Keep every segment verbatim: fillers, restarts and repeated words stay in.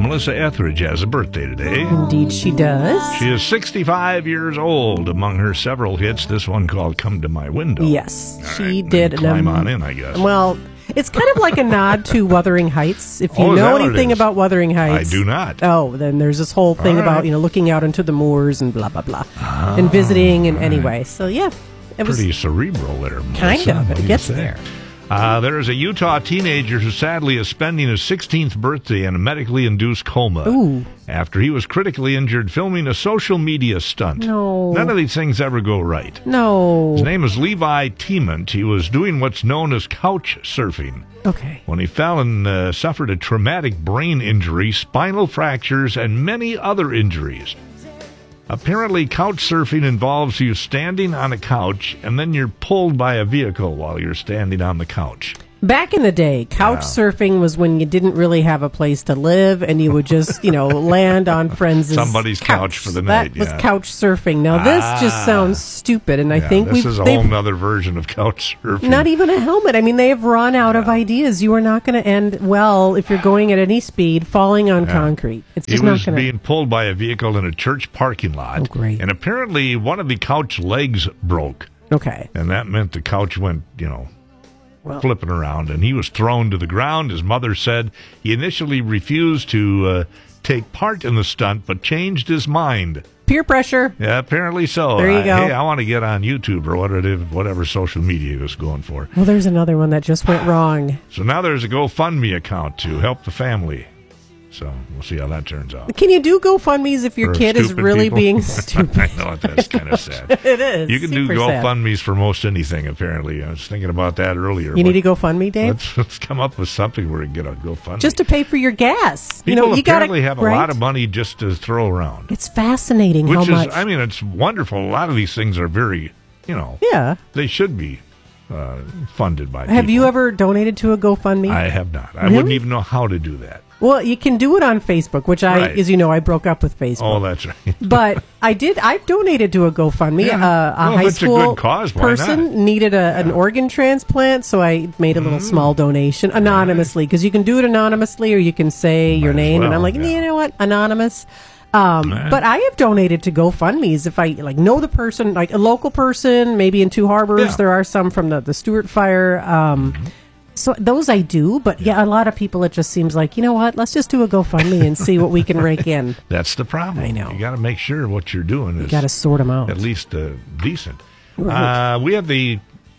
Melissa Etheridge has a birthday today. Indeed she does. She is sixty-five years old. Among her several hits, this one called Come to My Window. Yes, All she right, did. Climb um, on in, I guess. Well, it's kind of like a nod to Wuthering Heights. If you Oh, is that know what it anything is? about Wuthering Heights. I do not. Oh, then there's this whole thing All about, right. you know, looking out into the moors and blah, blah, blah. And visiting and anyway. So, yeah. It was Pretty cerebral there, kind Melissa. of, but What do it you gets say? there. Uh, there is a Utah teenager who sadly is spending his sixteenth birthday in a medically induced coma Ooh. after he was critically injured filming a social media stunt. No. None of these things ever go right. No. His name is Levi Tiemant. He was doing what's known as couch surfing Okay. when he fell and uh, suffered a traumatic brain injury, spinal fractures, and many other injuries. Apparently, couch surfing involves you standing on a couch and then you're pulled by a vehicle while you're standing on the couch. Back in the day, couch Yeah. surfing was when you didn't really have a place to live and you would just, you know, land on friends' Somebody's couch for the night, That was yeah. couch surfing. Now, this Ah. just sounds stupid, and I Yeah, think this we've is a they've- whole nother version of couch surfing. not even a helmet. I mean, they have run out of ideas. You are not going to end well if you're going at any speed, falling on Yeah. concrete. It's He just was not going to. being pulled by a vehicle in a church parking lot. Oh, great. And apparently one of the couch legs broke. Okay. And that meant the couch went, you know, Well, flipping around. And he was thrown to the ground. His mother said he initially refused to uh, take part in the stunt, but changed his mind. peer pressure. Yeah, apparently so. There you I- go. Hey, I want to get on YouTube or whatever, whatever social media he was going for. Well, there's another one that just went wrong. So now there's a GoFundMe account to help the family. So we'll see how that turns out. Can you do GoFundMes if your For kid is stupid really people? being stupid? I know, that's kind of sad. It is. You can do super sad. GoFundMes for most anything, apparently. I was thinking about that earlier. You need a What- GoFundMe, Dave? Let's, let's come up with something where we can get a GoFundMe. Just to pay for your gas. People you know, you apparently gotta, have a right? lot of money just to throw around. It's fascinating Which how is, much. I mean, it's wonderful. A lot of these things are very, you know, yeah. they should be uh, funded by Have people. you ever donated to a GoFundMe? I have not. I Really? wouldn't even know how to do that. well, you can do it on Facebook, which I, Right. as you know, I broke up with Facebook. Oh, that's right. But I did. I've donated to a GoFundMe. Yeah. Uh, a Well, if high it's a school good cause, why person not? needed a, an organ transplant, so I made a little small donation anonymously because you can do it anonymously or you can say your as name. and well, I'm like, yeah. you know what, anonymous. Um, Right. But I have donated to GoFundMes if I like know the person, like a local person, maybe in Two Harbors. Yeah. There are some from the the Stewart Fire. Um, So those I do, but yeah, a lot of people, it just seems like, you know what, let's just do a GoFundMe and see what we can rake in. That's the problem. I know. You got to make sure what you're doing You is got to sort them out. at least uh, decent. Right. Uh, we have the.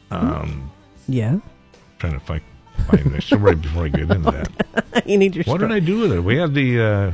Um, Yeah. trying to find, find this so right before I get into that. You need your What stro- did I do with it? We had the uh,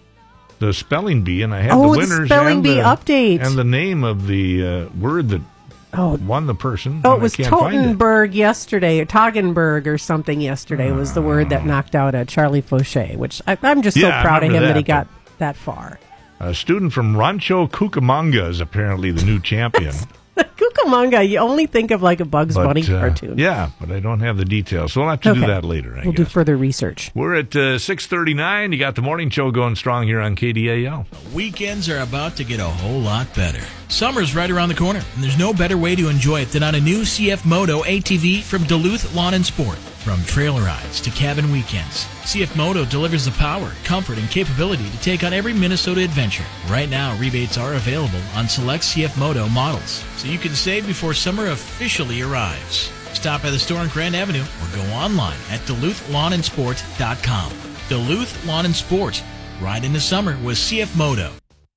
the spelling bee, and I had Oh, the the winners spelling and bee the, update. and the name of the uh, word that Oh, won the person. oh, and it was I can't find it. Totenberg yesterday, or Toggenberg or something yesterday was the word that knocked out uh, Charlie Fauché, which I, I'm just so Yeah, I proud of him remember that, he that, got that far. A student from Rancho Cucamonga is apparently the new champion. Cucamonga, you only think of like a Bugs But, Bunny uh, cartoon. Yeah, but I don't have the details, so we'll have to do Okay. that later, I We'll do guess. further research. We're at uh, six thirty-nine. You got the morning show going strong here on K D A L. Weekends are about to get a whole lot better. Summer's right around the corner, and there's no better way to enjoy it than on a new C F Moto A T V from Duluth Lawn and Sport. From trail rides to cabin weekends, C F Moto delivers the power, comfort, and capability to take on every Minnesota adventure. Right now, rebates are available on select C F Moto models, so you can save before summer officially arrives. Stop by the store on Grand Avenue or go online at Duluth Lawn and Sport dot com. Duluth Lawn and Sport. Ride into summer with C F Moto.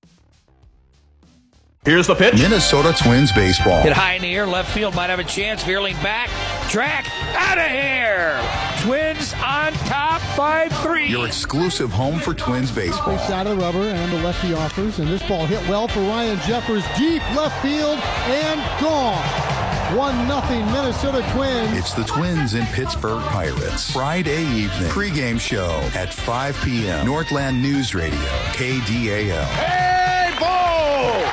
Here's the pitch. Minnesota Twins baseball. Hit high in the air, left field might have a chance. Veerling back, track, out of here. Twins on top, five three. Your exclusive home for Twins baseball. Straight side of the rubber and the lefty offers, and this ball hit well for Ryan Jeffers, deep left field and gone. One nothing Minnesota Twins. It's the Twins and Pittsburgh Pirates. Friday evening pregame show at five p.m. Northland News Radio, K D A L. Hey, Bo!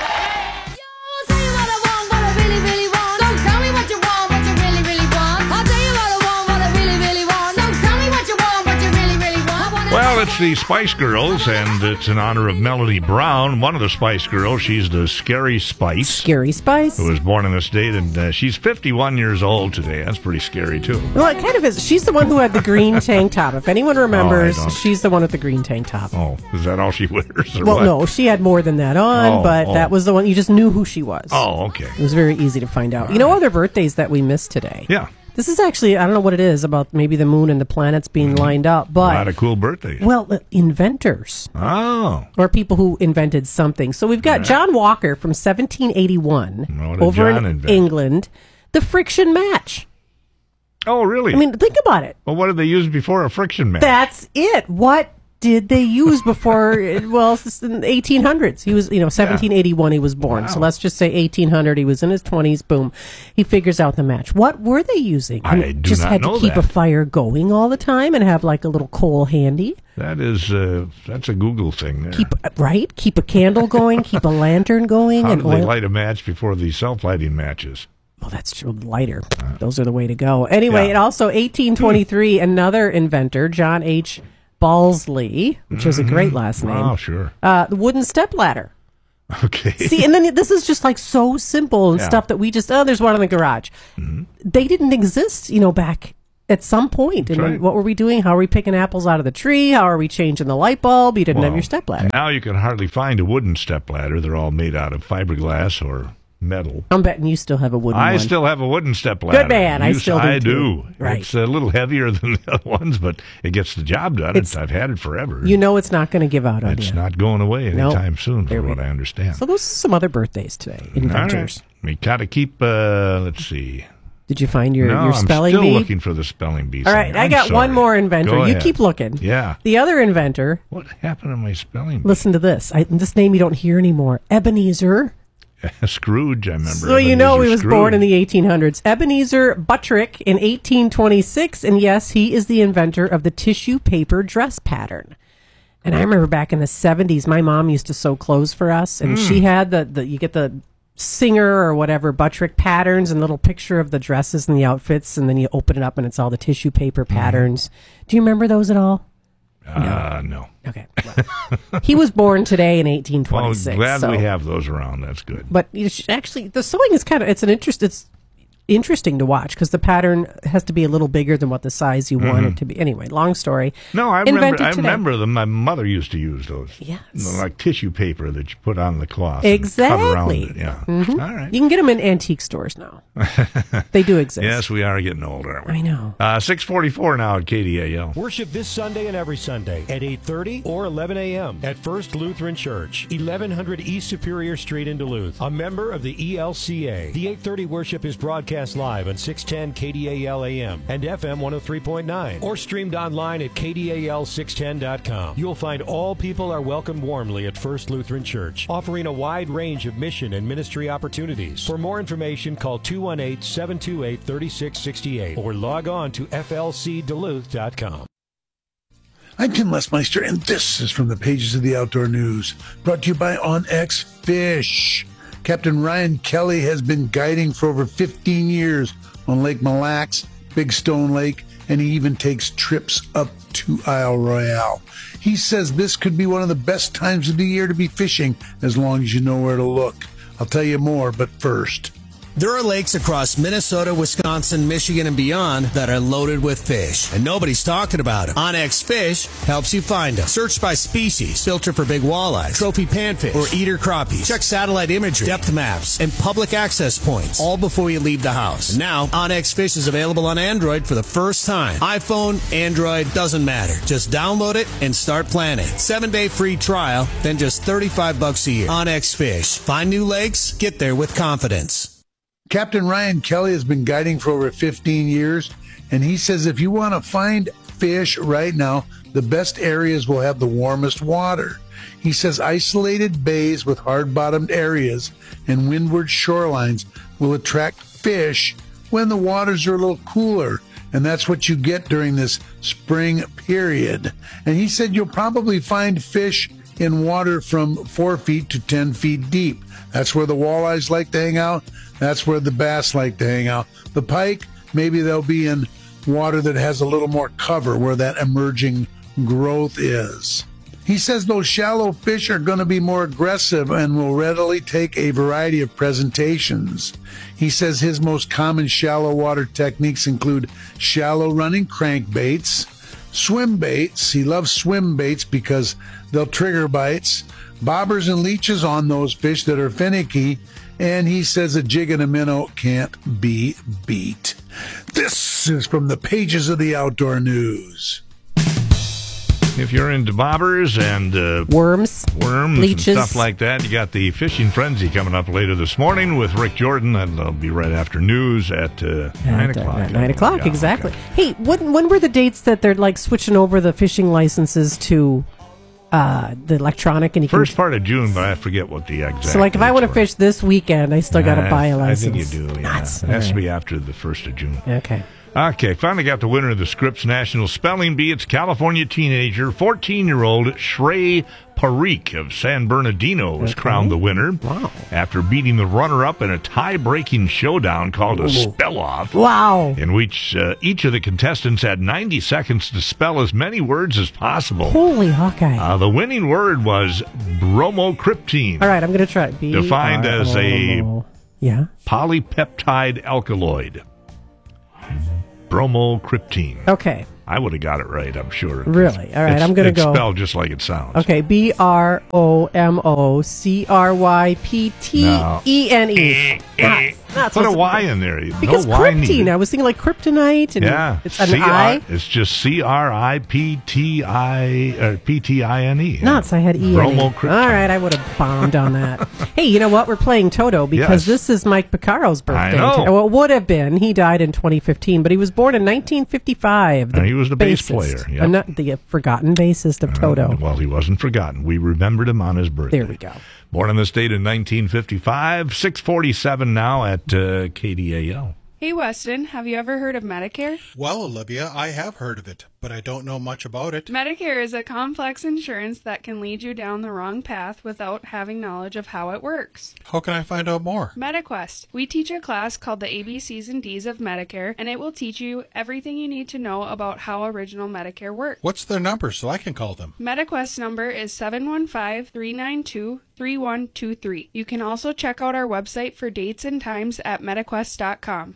Well, Well, it's the Spice Girls, and it's in honor of Melanie Brown, one of the Spice Girls. She's the Scary Spice. Scary Spice. Who was born in this date, and uh, she's fifty-one years old today. That's pretty scary, too. Well, it kind of is. She's the one who had the green tank top. If anyone remembers, Oh, she's the one with the green tank top. Oh, is that all she wears? Or Well, what? no, she had more than that on, Oh, but oh. that was the one. You just knew who she was. Oh, okay. It was very easy to find out. You know other birthdays that we missed today? Yeah. This is actually, I don't know what it is about maybe the moon and the planets being Mm-hmm. lined up, A but... lot of cool birthdays. Well, uh, inventors. Oh. Or people who invented something. So we've got John Walker from seventeen eighty-one What did over John in invent? England. The friction match. Oh, really? I mean, think about it. well, what did they use before a friction match? That's it. What did they use before? Well, it's in the eighteen hundreds. He was, you know, seventeen eighty-one he was born. Wow. So let's just say eighteen hundred. He was in his twenties. Boom. He figures out the match. What were they using? I mean, do just not had know to keep that. a fire going all the time and have like a little coal handy. That is, uh, that's a Google thing there. Keep right. Keep a candle going. Keep a lantern going. How and do they oil. light a match before the self-lighting matches? Well, that's true. Lighter. Those are the way to go. Anyway, Yeah. and also eighteen twenty-three, another inventor, John H. Balsley, which is a great last name. Oh, sure. Uh, the wooden step ladder. Okay. See, and then this is just like so simple and Yeah. stuff that we just, oh, there's one in the garage. They didn't exist, you know, back at some point. And right. then what were we doing? How are we picking apples out of the tree? How are we changing the light bulb? You didn't have Well, your step ladder. Now you can hardly find a wooden step ladder. They're all made out of fiberglass or metal. I'm betting you still have a wooden I one. still have a wooden step ladder. man. I You- still do, I too. do. Right. It's a little heavier than the other ones, but it gets the job done. It's- It's, I've had it forever. You know it's not going to give out on it's you. not going away Nope. anytime soon, There from we what go. I understand. So those are some other birthdays today, inventors. All right. We got to keep, uh, let's see. Did you find your, no, your spelling I'm still bee? looking for the spelling bee. All right, thing. I I'm got one sorry. more inventor. Go You ahead. keep looking. Yeah. The other inventor, What happened to my spelling bee? listen to this. I, this name you don't hear anymore. Ebenezer. Scrooge, I remember. So you know he Ebenezer was Scrooge. born in the eighteen hundreds. Ebenezer Buttrick in eighteen twenty-six, and yes, he is the inventor of the tissue paper dress pattern. And I remember back in the seventies, my mom used to sew clothes for us, and she had the, the you get the Singer or whatever Buttrick patterns and little picture of the dresses and the outfits, and then you open it up and it's all the tissue paper patterns. Do you remember those at all? Uh, no. Okay. Well, he was born today in eighteen Well, twenty-six. glad so. we have those around. That's good. But you should actually, the sewing is kind of, it's an interest, it's interesting to watch because the pattern has to be a little bigger than what the size you want it to be. Anyway, long story. No, I remember. Invented I today. remember them. My mother used to use those. Yes. Like tissue paper that you put on the cloth. and Exactly. Cover around it. Yeah. Mhm. All right. You can get them in antique stores now. They do exist. Yes, we are getting older, aren't we? I know. Uh, six forty-four now at K D A L. Worship this Sunday and every Sunday at eight thirty or eleven a.m. at First Lutheran Church, eleven hundred East Superior Street in Duluth, a member of the E L C A. The eight thirty worship is broadcast live on six ten K D A L A M and F M one oh three point nine or streamed online at K D A L six ten dot com. You'll find all people are welcomed warmly at First Lutheran Church, offering a wide range of mission and ministry opportunities. For more information, call two one eight, seven two eight, three six six eight or log on to F L C Duluth dot com. I'm Tim Lesmeister, and this is from the pages of the Outdoor News, brought to you by OnX Fish. Captain Ryan Kelly has been guiding for over fifteen years on Lake Mille Lacs, Big Stone Lake, and he even takes trips up to Isle Royale. He says this could be one of the best times of the year to be fishing, as long as you know where to look. I'll tell you more, but first. There are lakes across Minnesota, Wisconsin, Michigan, and beyond that are loaded with fish, and nobody's talking about them. OnX Fish helps you find them. Search by species, filter for big walleye, trophy panfish, or eater crappies. Check satellite imagery, depth maps, and public access points, all before you leave the house. And now, OnX Fish is available on Android for the first time. iPhone, Android, doesn't matter. Just download it and start planning. Seven-day free trial, then just thirty-five bucks a year. OnX Fish. Find new lakes, get there with confidence. Captain Ryan Kelly has been guiding for over fifteen years, and he says if you want to find fish right now, the best areas will have the warmest water. He says isolated bays with hard-bottomed areas and windward shorelines will attract fish when the waters are a little cooler, and that's what you get during this spring period. And he said you'll probably find fish in water from four feet to ten feet deep. That's where the walleyes like to hang out. That's where the bass like to hang out. The pike, maybe they'll be in water that has a little more cover where that emerging growth is. He says those shallow fish are going to be more aggressive and will readily take a variety of presentations. He says his most common shallow water techniques include shallow running crankbaits, swim baits. He loves swim baits because they'll trigger bites, bobbers and leeches on those fish that are finicky, and he says a jig and a minnow can't be beat. This is from the pages of the Outdoor News. If you're into bobbers and uh, worms, worms leeches, and stuff like that, you got the Fishing Frenzy coming up later this morning with Rick Jordan. That'll be right after news at uh, nine at, o'clock. At nine o'clock, yeah, exactly. Okay. Hey, when when were the dates that they're like switching over the fishing licenses to uh, the electronic? And you First can, part of June, but I forget what the exact. So, like, if I want to fish this weekend, I still got to uh, buy a license. I think you do. Yeah, Nuts. it has All to right. be after the first of June. Okay. Okay, finally got the winner of the Scripps National Spelling Bee. It's California teenager, fourteen-year-old Shrey Parikh of San Bernardino was Okay. crowned the winner. Wow. After beating the runner-up in a tie-breaking showdown called a spell-off. Wow. In which uh, each of the contestants had ninety seconds to spell as many words as possible. Holy Hawkeye. Uh, the winning word was bromocryptine, All right, I'm going to try. B- defined as a yeah. polypeptide alkaloid. Bromocryptine. Okay. I would have got it right, I'm sure. Really? All right, It's- I'm going to it's go. spelled just like it sounds. Okay, B R O M O C R Y P T E N E. Not- not Put a supposed to- Y in there. Because no Y kryptine, needed. I was thinking like kryptonite, and Yeah. it's an C R I. It's just C R I P T I or P T I N E. Nuts, I had E N E. All Bromocryptine. right, I would have bombed on that. Hey, you know what? We're playing Toto because Yes. this is Mike Piccaro's birthday. I know. today. Well, it would have been. He died in twenty fifteen, but he was born in nineteen fifty-five. And he was the bass bassist. player, yep. Uh, not the uh, forgotten bassist of Toto. Uh, well, he wasn't forgotten. We remembered him on his birthday. There we go. Born in this state in nineteen fifty-five, six forty-seven now at uh, K D A L. Hey, Weston, have you ever heard of Medicare? Well, Olivia, I have heard of it, but I don't know much about it. Medicare is a complex insurance that can lead you down the wrong path without having knowledge of how it works. How can I find out more? MediQuest. We teach a class called the A B Cs and Ds of Medicare, and it will teach you everything you need to know about how original Medicare works. What's their number so I can call them? MediQuest number is seven one five, three nine two, three one two three. You can also check out our website for dates and times at mediquest dot com.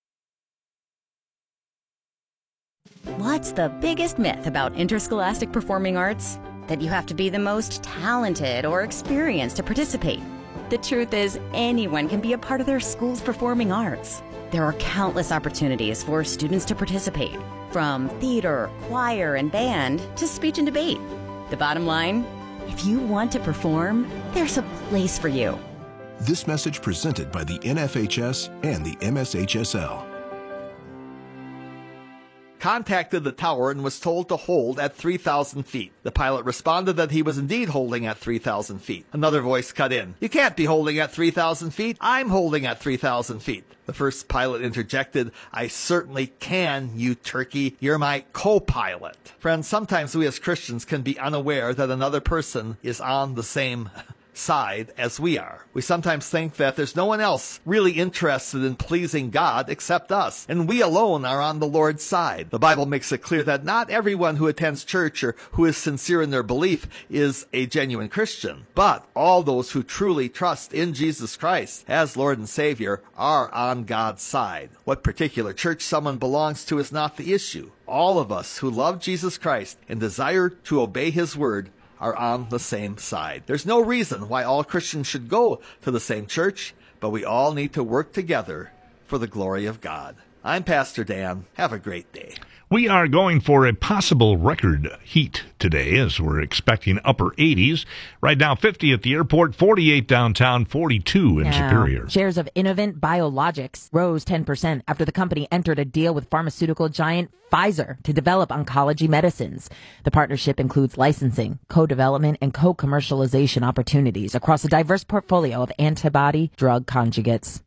What's the biggest myth about interscholastic performing arts? That you have to be the most talented or experienced to participate. The truth is, anyone can be a part of their school's performing arts. There are countless opportunities for students to participate, from theater, choir, and band to speech and debate. The bottom line, if you want to perform, there's a place for you. This message presented by the N F H S and the M S H S L. Contacted the tower and was told to hold at three thousand feet. The pilot responded that he was indeed holding at three thousand feet. Another voice cut in. You can't be holding at three thousand feet. I'm holding at three thousand feet. The first pilot interjected, I certainly can, you turkey. You're my co-pilot. Friends, sometimes we as Christians can be unaware that another person is on the same side as we are. We sometimes think that there's no one else really interested in pleasing God except us, and we alone are on the Lord's side. The Bible makes it clear that not everyone who attends church or who is sincere in their belief is a genuine Christian, but all those who truly trust in Jesus Christ as Lord and Savior are on God's side. What particular church someone belongs to is not the issue. All of us who love Jesus Christ and desire to obey His word are on the same side. There's no reason why all Christians should go to the same church, but we all need to work together for the glory of God. I'm Pastor Dan. Have a great day. We are going for a possible record heat today as we're expecting upper eighties. Right now, fifty at the airport, forty-eight downtown, forty-two in Now, Superior. Shares of Innovent Biologics rose ten percent after the company entered a deal with pharmaceutical giant Pfizer to develop oncology medicines. The partnership includes licensing, co-development, and co-commercialization opportunities across a diverse portfolio of antibody drug conjugates.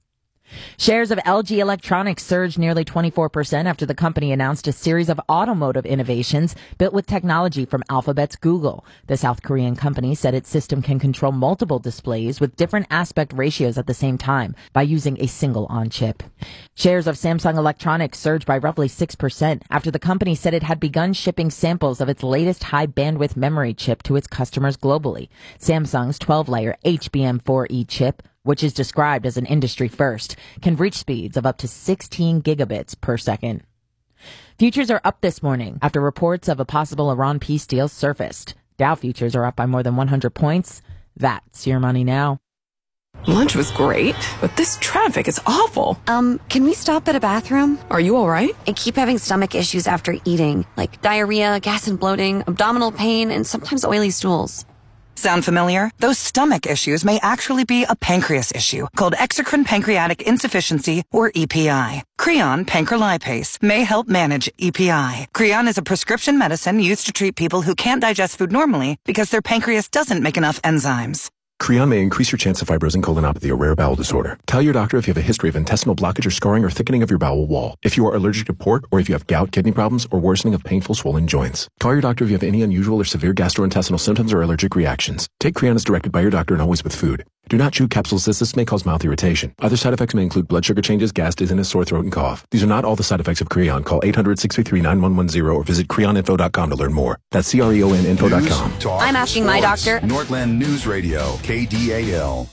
Shares of L G Electronics surged nearly twenty-four percent after the company announced a series of automotive innovations built with technology from Alphabet's Google. The South Korean company said its system can control multiple displays with different aspect ratios at the same time by using a single on-chip. Shares of Samsung Electronics surged by roughly six percent after the company said it had begun shipping samples of its latest high-bandwidth memory chip to its customers globally. Samsung's twelve-layer H B M four E chip, which is described as an industry first, can reach speeds of up to sixteen gigabits per second. Futures are up this morning after reports of a possible Iran peace deal surfaced. Dow futures are up by more than one hundred points. That's your money now. Lunch was great, but this traffic is awful. Um, can we stop at a bathroom? Are you all right? I keep having stomach issues after eating, like diarrhea, gas and bloating, abdominal pain, and sometimes oily stools. Sound familiar? Those stomach issues may actually be a pancreas issue called exocrine pancreatic insufficiency, or E P I. Creon pancrelipase may help manage E P I. Creon is a prescription medicine used to treat people who can't digest food normally because their pancreas doesn't make enough enzymes. Creon may increase your chance of fibrosing colonopathy, a rare bowel disorder. Tell your doctor if you have a history of intestinal blockage or scarring or thickening of your bowel wall, if you are allergic to pork, or if you have gout, kidney problems, or worsening of painful swollen joints. Call your doctor if you have any unusual or severe gastrointestinal symptoms or allergic reactions. Take Creon as directed by your doctor and always with food. Do not chew capsules as this may cause mouth irritation. Other side effects may include blood sugar changes, gas, dizziness, sore throat, and cough. These are not all the side effects of Creon. Call eight hundred, six three three, nine one one zero or visit creon info dot com to learn more. That's C R E O N info dot com. News, talk, I'm asking sports. my doctor. Northland News Radio, K D A L.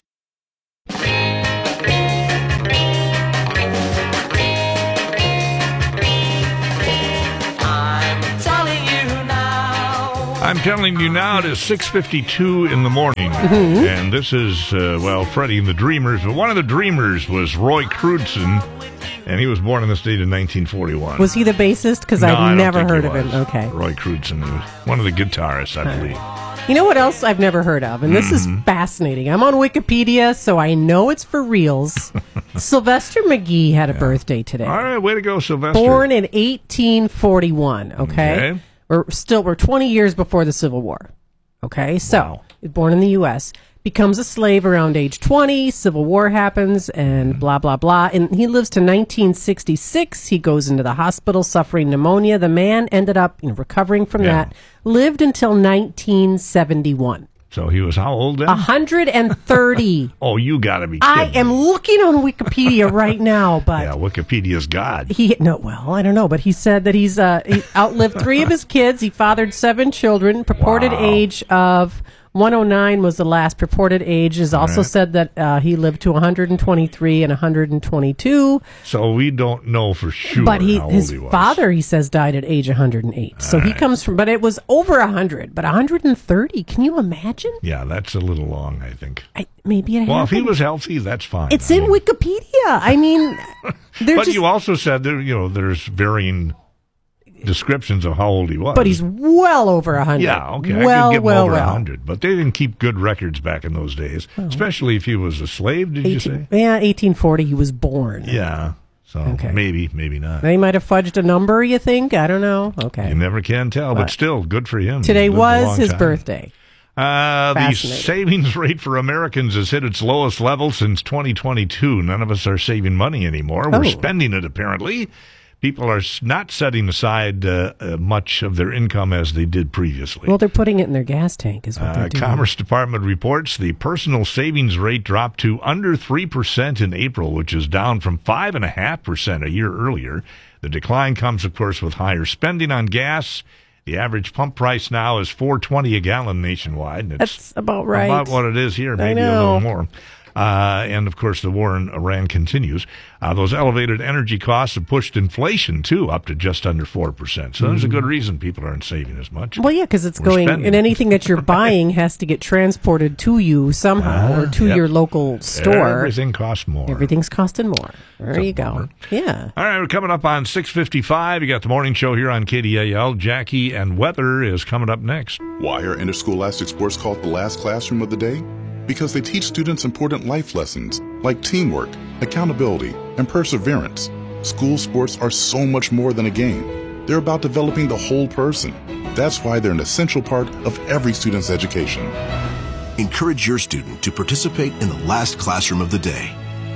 I'm telling you now, it is six fifty-two in the morning, Mm-hmm. and this is, uh, well, Freddie and the Dreamers, but one of the Dreamers was Roy Crudson, and he was born in the state in nineteen forty-one. Was he the bassist? Because No, I I've don't never think he heard of him. was. Okay. Roy Crudson was one of the guitarists, I believe. You know what else I've never heard of? And this Mhm. is fascinating. I'm on Wikipedia, so I know it's for reals. Sylvester McGee had a birthday today. All right, way to go, Sylvester. Born in eighteen forty-one, okay? Okay. We're still, we're twenty years before the Civil War. Okay, so, born in the U S, becomes a slave around age twenty, Civil War happens, and blah, blah, blah. And he lives to nineteen sixty-six. He goes into the hospital suffering pneumonia. The man ended up, you know, recovering from Yeah. that, lived until nineteen seventy-one. So he was how old then? one hundred thirty. Oh, you got to be kidding. I am looking on Wikipedia right now, but Yeah, Wikipedia's God. he no well, I don't know, but he said that he's uh, he outlived three of his kids. He fathered seven children. Purported Wow. age of one oh nine was the last purported age. Is also Right. said that uh, he lived to one hundred twenty-three and one hundred twenty-two. So we don't know for sure But he, how old his he was. father, he says, died at age one hundred eight. So he comes from, but it was over one hundred. But one hundred thirty, can you imagine? Yeah, that's a little long, I think. I, maybe it Well, if he happened. was healthy, that's fine. It's I in mean, Wikipedia. I mean, they're but just, you also said that, you know, there's varying descriptions of how old he was. but he's well over one hundred. Yeah, okay. Well, I could give well, him over well. one hundred. But they didn't keep good records back in those days, especially if he was a slave, did you say? Yeah, eighteen forty, he was born. Yeah. So Okay. maybe, maybe not. They might have fudged a number, you think? I don't know. Okay. You never can tell, but But still, good for him. Today He lived a was long his time. birthday. Uh, the Fascinating. savings rate for Americans has hit its lowest level since twenty twenty-two. None of us are saving money anymore. We're Oh. spending it, apparently. People are s- not setting aside uh, uh, much of their income as they did previously. Well, they're putting it in their gas tank, is what Uh, they're doing. Commerce Department reports the personal savings rate dropped to under three percent in April, which is down from five point five percent a year earlier. The decline comes, of course, with higher spending on gas. The average pump price now is four dollars and twenty cents a gallon nationwide. And it's That's about right. about what it is here, I maybe a know. little more. Uh, and, of course, the war in Iran continues. Uh, those elevated energy costs have pushed inflation, too, up to just under four percent. So there's a good reason people aren't saving as much. Well, yeah, because it's We're going, spending. and anything that you're buying has to get transported to you somehow Ah, or to yep. your local store. Everything costs more. Everything's costing more. There you go. Yeah. All right, we're coming up on six fifty-five. You got the morning show here on K D A L. Jackie and weather is coming up next. Why are interscholastic sports called the last classroom of the day? Because they teach students important life lessons like teamwork, accountability, and perseverance. School sports are so much more than a game. They're about developing the whole person. That's why they're an essential part of every student's education. Encourage your student to participate in the last classroom of the day.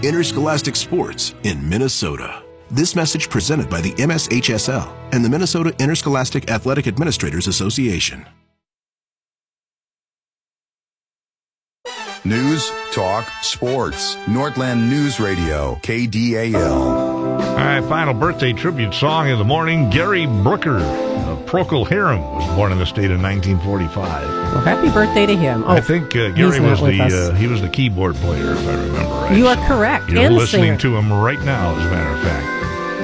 interscholastic sports in Minnesota. This message presented by the M S H S L and the Minnesota Interscholastic Athletic Administrators Association. News, talk, sports. Northland News Radio, K D A L. All right, final birthday tribute song of the morning. Gary Brooker of Procol Harum was born in the state in nineteen forty-five. Well, happy birthday to him. Oh, I think uh, Gary was the uh, he was the keyboard player, if I remember right. You are so correct. You're and listening to him right now, as a matter of fact.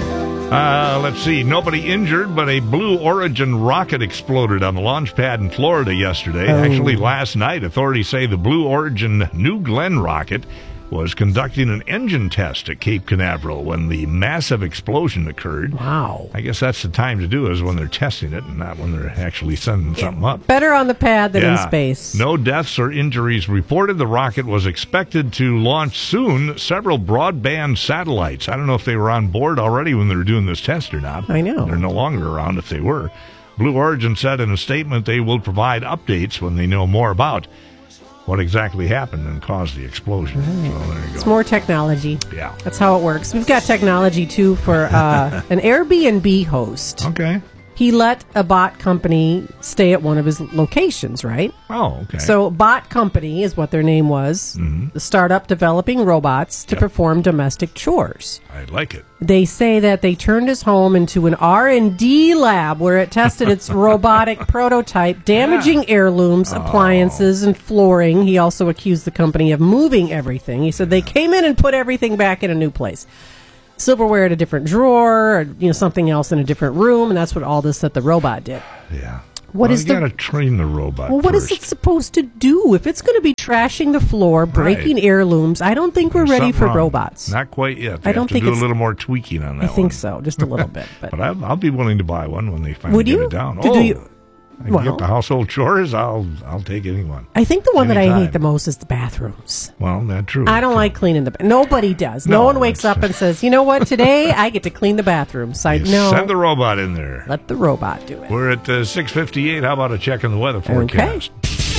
Uh, let's see. Nobody injured, but a Blue Origin rocket exploded on the launch pad in Florida yesterday. Oh. Actually, last night, authorities say the Blue Origin New Glenn rocket was conducting an engine test at Cape Canaveral when the massive explosion occurred. Wow. I guess that's the time to do it, is when they're testing it and not when they're actually sending yeah. something up. Better on the pad than yeah. in space. No deaths or injuries reported. The rocket was expected to launch soon several broadband satellites. I don't know if they were on board already when they were doing this test or not. I know. They're no longer around if they were. Blue Origin said in a statement they will provide updates when they know more about what exactly happened and caused the explosion. Right. So there you go. It's more technology. Yeah. That's how it works. We've got technology, too, for uh, an Airbnb host. Okay. He let a bot company stay at one of his locations, right? Oh, okay. So Bot Company is what their name was, mm-hmm. the startup developing robots to yep. perform domestic chores. I like it. They say that they turned his home into an R and D lab where it tested its robotic prototype, damaging yeah. heirlooms, oh. appliances, and flooring. He also accused the company of moving everything. He said they came in and put everything back in a new place. Silverware at a different drawer, or, you know, something else in a different room, and that's what all this that the robot did. Yeah. What well, is you the? got to train the robot. Well, what first. is it supposed to do if it's going to be trashing the floor, breaking right. heirlooms? I don't think we're There's ready for wrong. robots. Not quite yet. They I don't have to think do it's, a little more tweaking on that. I think one. so, just a little bit. But, but I'll, I'll be willing to buy one when they finally Would get you? it down. To oh, do you? I can Well, get the household chores. I'll I'll take anyone. I think the one Anytime. that I hate the most is the bathrooms. Well, that's true. I don't true. like cleaning the. Nobody does. No, No, one wakes up and says, "You know what? Today I get to clean the bathrooms." I know. Send the robot in there. Let the robot do it. We're at uh, six fifty-eight. How about a check on the weather forecast?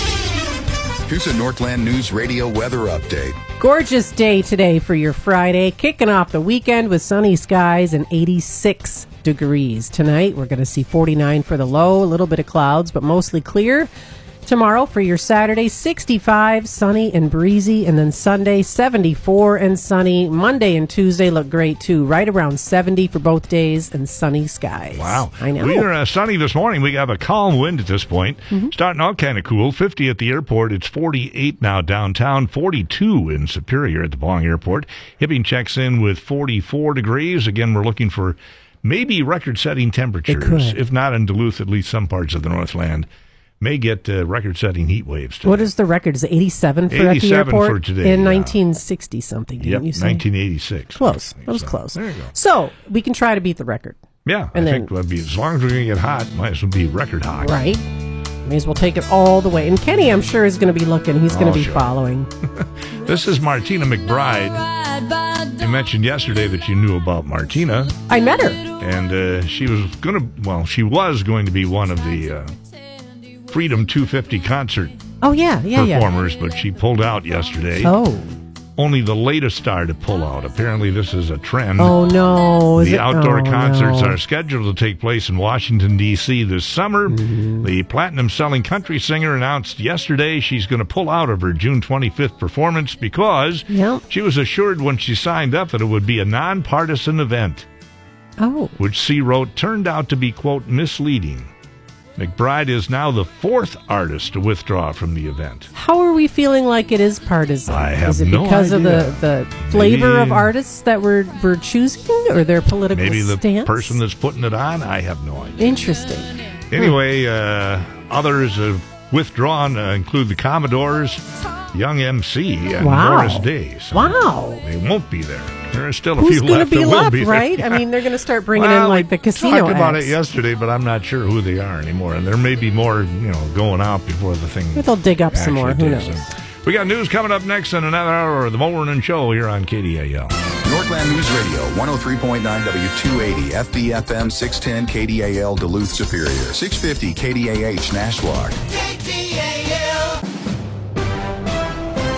Okay. Here's a Northland News Radio weather update. Gorgeous day today for your Friday, kicking off the weekend with sunny skies and eighty-six degrees. Tonight, we're going to see forty-nine for the low, a little bit of clouds, but mostly clear. Tomorrow for your Saturday, sixty-five, sunny and breezy, and then Sunday, seventy-four and sunny. Monday and Tuesday look great, too, right around seventy for both days and sunny skies. Wow. I know. We are uh, sunny this morning. We have a calm wind at this point. Mm-hmm. Starting out kind of cool. fifty at the airport. It's forty-eight now downtown, forty-two in Superior at the Bong Airport. Hibbing checks in with forty-four degrees. Again, we're looking for maybe record-setting temperatures. If not in Duluth, at least some parts of the Northland may get uh, record-setting heat waves today. What is the record? Is it eighty-seven for eighty-seven at the airport? for today, in yeah. nineteen sixty something, didn't yep, you say? nineteen eighty-six. Close. That was so. close. There you go. So, we can try to beat the record. Yeah, and I then, think it'll be, as long as we're going to get hot, might as well be record hot. Right. May as well take it all the way. And Kenny, I'm sure, is going to be looking. He's going to oh, be sure. following. This is Martina McBride. You mentioned yesterday that you knew about Martina. I met her. And uh, she was going to, well, she was going to be one of the uh, Freedom two fifty concert oh, yeah, yeah, performers, yeah. but she pulled out yesterday. Oh. Only the latest star to pull out. Apparently, this is a trend. Oh, no. Is the it? outdoor oh, concerts no. are scheduled to take place in Washington, D C this summer. Mm-hmm. The platinum-selling country singer announced yesterday she's going to pull out of her June twenty-fifth performance because yep. she was assured when she signed up that it would be a nonpartisan event. Oh. Which she wrote turned out to be, quote, misleading. McBride is now the fourth artist to withdraw from the event. How are we feeling like it is partisan? I have is it no because idea. of the, the flavor Maybe, of artists that we're, we're choosing or their political maybe the stance? person that's putting it on? I have no idea. Interesting. Anyway, uh, others have withdrawn uh, include the Commodores, Young M C, and wow. Morris Day. So wow. They won't be there. There are still a Who's few gonna left be that left, will be there. right? I mean, they're going to start bringing well, in like the casino talked about acts. it yesterday, but I'm not sure who they are anymore. And there may be more, you know, going out before the thing. But they'll dig up some more. Who knows? And we got news coming up next in another hour of the Morning Show here on K D A L. Northland News Radio, one oh three point nine W two eighty, F B F M six ten K D A L Duluth Superior, six fifty K D A H Nashwauk. K D A L.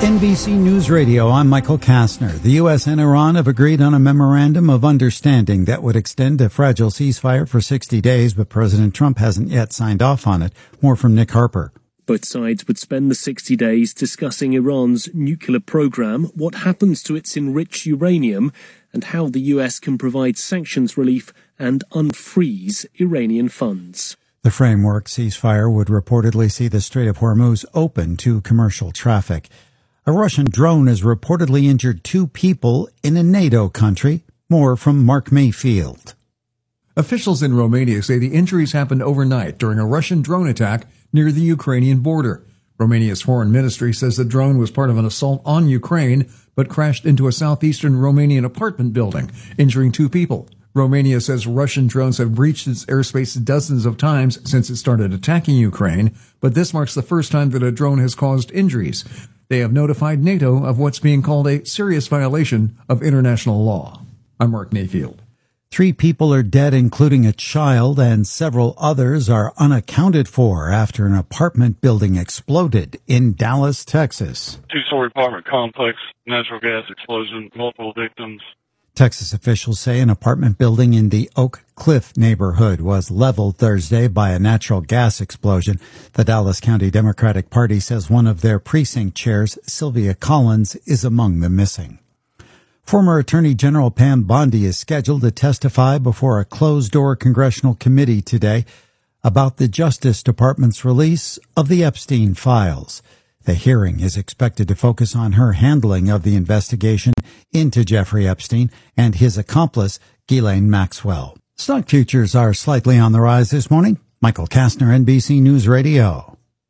N B C News Radio, I'm Michael Kastner. The U S and Iran have agreed on a memorandum of understanding that would extend a fragile ceasefire for sixty days, but President Trump hasn't yet signed off on it. More from Nick Harper. Both sides would spend the sixty days discussing Iran's nuclear program, what happens to its enriched uranium, and how the U S can provide sanctions relief and unfreeze Iranian funds. The framework ceasefire would reportedly see the Strait of Hormuz open to commercial traffic. A Russian drone has reportedly injured two people in a NATO country. More from Mark Mayfield. Officials in Romania say the injuries happened overnight during a Russian drone attack near the Ukrainian border. Romania's foreign ministry says the drone was part of an assault on Ukraine, but crashed into a southeastern Romanian apartment building, injuring two people. Romania says Russian drones have breached its airspace dozens of times since it started attacking Ukraine, but this marks the first time that a drone has caused injuries. They have notified NATO of what's being called a serious violation of international law. I'm Mark Mayfield. Three people are dead, including a child, and several others are unaccounted for after an apartment building exploded in Dallas, Texas. Two-story apartment complex, natural gas explosion, multiple victims. Texas officials say an apartment building in the Oak Cliff neighborhood was leveled Thursday by a natural gas explosion. The Dallas County Democratic Party says one of their precinct chairs, Sylvia Collins, is among the missing. Former Attorney General Pam Bondi is scheduled to testify before a closed-door congressional committee today about the Justice Department's release of the Epstein files. The hearing is expected to focus on her handling of the investigation into Jeffrey Epstein and his accomplice, Ghislaine Maxwell. Stock futures are slightly on the rise this morning. Michael Kastner, N B C News Radio.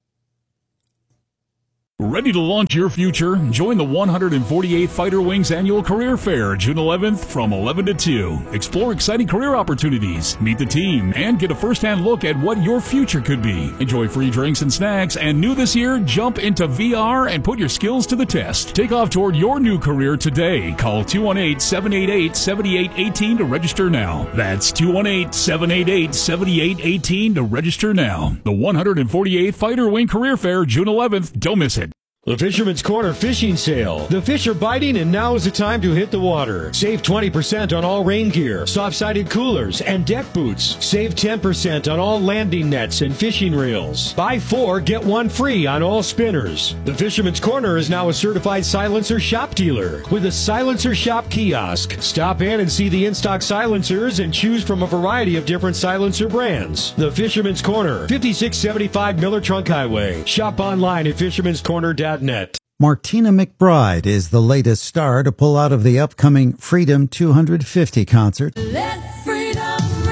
Ready to launch your future? Join the one hundred forty-eighth Fighter Wings Annual Career Fair, June eleventh from eleven to two. Explore exciting career opportunities, meet the team, and get a first-hand look at what your future could be. Enjoy free drinks and snacks, and new this year, jump into V R and put your skills to the test. Take off toward your new career today. Call two one eight, seven eight eight, seven eight one eight to register now. That's two one eight, seven eight eight, seven eight one eight to register now. The one hundred forty-eighth Fighter Wing Career Fair, June eleventh. Don't miss it. The Fisherman's Corner Fishing Sale. The fish are biting, and now is the time to hit the water. Save twenty percent on all rain gear, soft-sided coolers, and deck boots. Save ten percent on all landing nets and fishing reels. Buy four, get one free on all spinners. The Fisherman's Corner is now a certified silencer shop dealer with a Silencer Shop kiosk. Stop in and see the in-stock silencers and choose from a variety of different silencer brands. The Fisherman's Corner, fifty-six seventy-five Miller Trunk Highway. Shop online at fishermans corner dot net. Martina McBride is the latest star to pull out of the upcoming Freedom two hundred fifty concert. Let freedom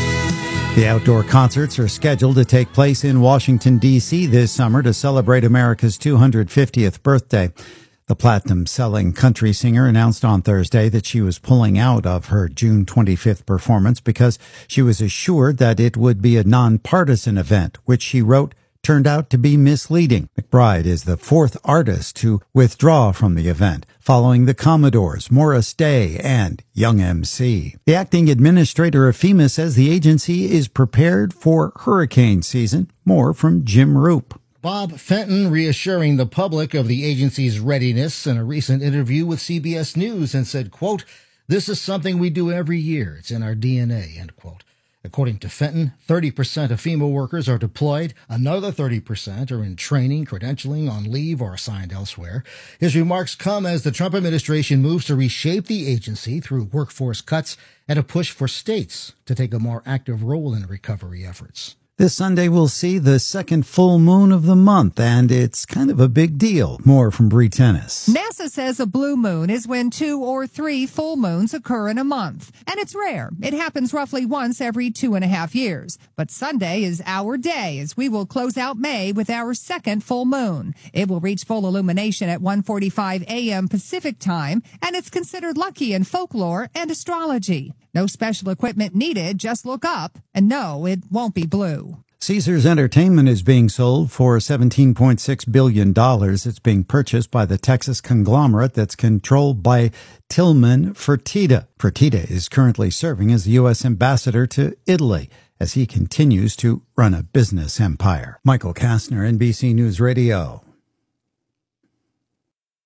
ring. The outdoor concerts are scheduled to take place in Washington, D C this summer to celebrate America's two hundred fiftieth birthday. The platinum-selling country singer announced on Thursday that she was pulling out of her June twenty-fifth performance because she was assured that it would be a nonpartisan event, which she wrote turned out to be misleading. McBride is the fourth artist to withdraw from the event, following the Commodores, Morris Day, and Young M C. The acting administrator of FEMA says the agency is prepared for hurricane season. More from Jim Roop. Bob Fenton reassuring the public of the agency's readiness in a recent interview with C B S News and said, quote, "This is something we do every year. It's in our D N A," end quote. According to Fenton, thirty percent of FEMA workers are deployed. Another thirty percent are in training, credentialing, on leave, or assigned elsewhere. His remarks come as the Trump administration moves to reshape the agency through workforce cuts and a push for states to take a more active role in recovery efforts. This Sunday we'll see the second full moon of the month, and it's kind of a big deal. More from Bree Tennis. NASA says a blue moon is when two or three full moons occur in a month. And it's rare. It happens roughly once every two and a half years. But Sunday is our day as we will close out May with our second full moon. It will reach full illumination at one forty-five a.m. Pacific time, and it's considered lucky in folklore and astrology. No special equipment needed, just look up, and no, it won't be blue. Caesars Entertainment is being sold for seventeen point six billion dollars. It's being purchased by the Texas conglomerate that's controlled by Tillman Fertitta. Fertitta is currently serving as the U S ambassador to Italy as he continues to run a business empire. Michael Kastner, N B C News Radio.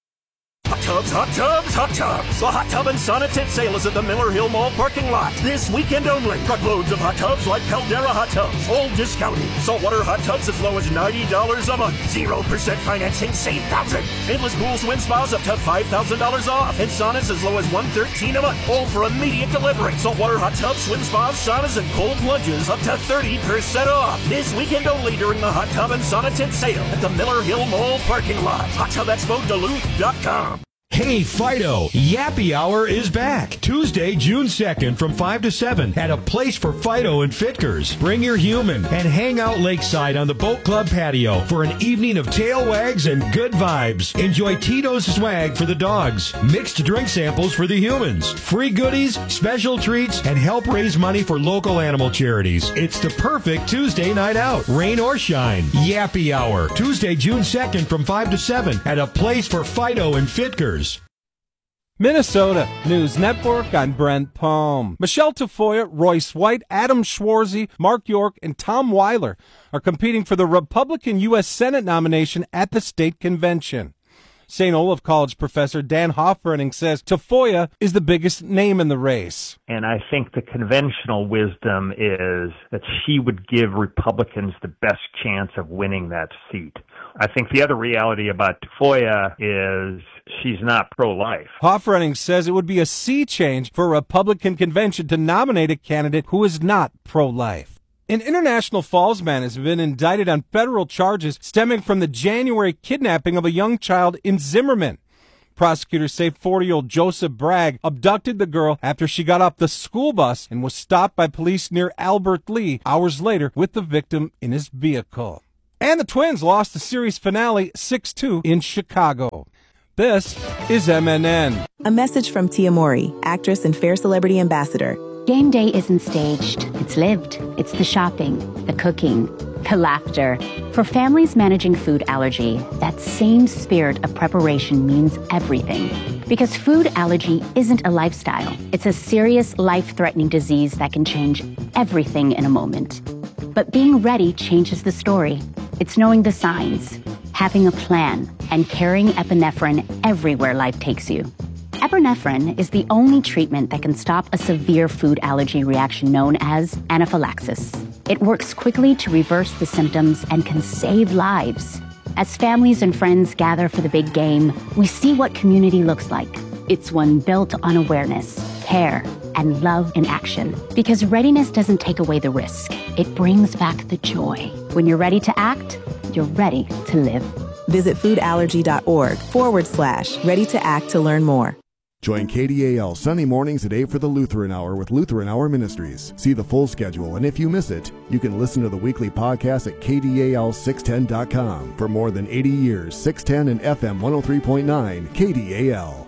tubs, hot tubs, hot tubs. The Hot Tub and Sauna Tent Sale is at the Miller Hill Mall parking lot this weekend only. Truckloads of hot tubs like Caldera hot tubs, all discounted. Saltwater hot tubs as low as ninety dollars a month. zero percent financing, save thousands. Endless pool swim spas up to five thousand dollars off. And saunas as low as one hundred thirteen dollars a month, all for immediate delivery. Saltwater hot tubs, swim spas, saunas, and cold plunges up to thirty percent off. This weekend only during the Hot Tub and Sauna Tent Sale at the Miller Hill Mall parking lot. hot tub expo duluth dot com. Hey, Fido, Yappy Hour is back. Tuesday, June second from five to seven at a place for Fido and Fitkers. Bring your human and hang out lakeside on the Boat Club patio for an evening of tail wags and good vibes. Enjoy Tito's swag for the dogs, mixed drink samples for the humans, free goodies, special treats, and help raise money for local animal charities. It's the perfect Tuesday night out, rain or shine. Yappy Hour, Tuesday, June second from five to seven at a place for Fido and Fitkers. Minnesota News Network, I'm Brent Palm. Michelle Tafoya, Royce White, Adam Schwarzy, Mark York, and Tom Weiler are competing for the Republican U S Senate nomination at the state convention. Saint Olaf College professor Dan Hoffrening says Tafoya is the biggest name in the race. And I think the conventional wisdom is that she would give Republicans the best chance of winning that seat. I think the other reality about Tafoya is she's not pro-life. Hoffrening says it would be a sea change for a Republican convention to nominate a candidate who is not pro-life. An International Falls man has been indicted on federal charges stemming from the January kidnapping of a young child in Zimmerman. Prosecutors say forty-year-old Joseph Bragg abducted the girl after she got off the school bus and was stopped by police near Albert Lee hours later with the victim in his vehicle. And the Twins lost the series finale six two in Chicago. This is M N N. A message from Tia Mori, actress and Fair Celebrity Ambassador. Game day isn't staged, it's lived. It's the shopping, the cooking, the laughter. For families managing food allergy, that same spirit of preparation means everything. Because food allergy isn't a lifestyle. It's a serious, life-threatening disease that can change everything in a moment. But being ready changes the story. It's knowing the signs, having a plan, and carrying epinephrine everywhere life takes you. Epinephrine is the only treatment that can stop a severe food allergy reaction known as anaphylaxis. It works quickly to reverse the symptoms and can save lives. As families and friends gather for the big game, we see what community looks like. It's one built on awareness, care, and love in action. Because readiness doesn't take away the risk. It brings back the joy. When you're ready to act, you're ready to live. Visit foodallergy.org forward slash ready to act to learn more. Join K D A L Sunday mornings at eight for the Lutheran Hour with Lutheran Hour Ministries. See the full schedule, and if you miss it, you can listen to the weekly podcast at K D A L six ten dot com. For more than eighty years, six ten and F M one oh three point nine, K D A L.